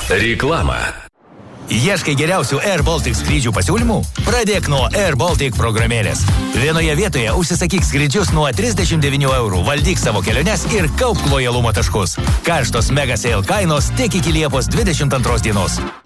Reklama. Ieškai geriausių Air Baltic skrydžių pasiūlymų? Pradėk nuo Air Baltic programėlės. Vienoje vietoje užsisakyk skrydžius nuo 39 €, valdyk savo keliones ir kaupk lojalumo taškus. Karštos mega sale kainos tik iki Liepos 22 dienos.